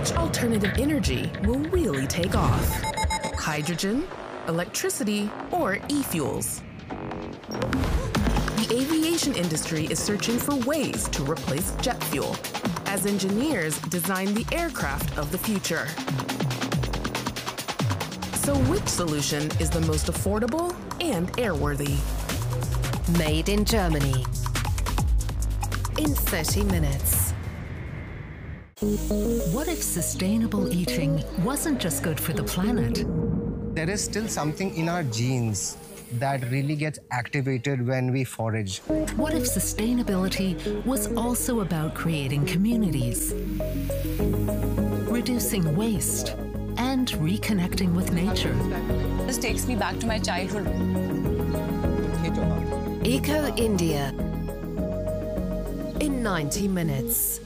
which alternative energy will really take off? Hydrogen, electricity, or e-fuels? The aviation industry is searching for ways to replace jet fuel as engineers design the aircraft of the future. So which solution is the most affordable and airworthy? Made in Germany. In 30 minutes. What if sustainable eating wasn't just good for the planet? There is still something in our genes that really gets activated when we forage. What if sustainability was also about creating communities, reducing waste, and reconnecting with nature? This takes me back to my childhood. Eco India in 90 minutes.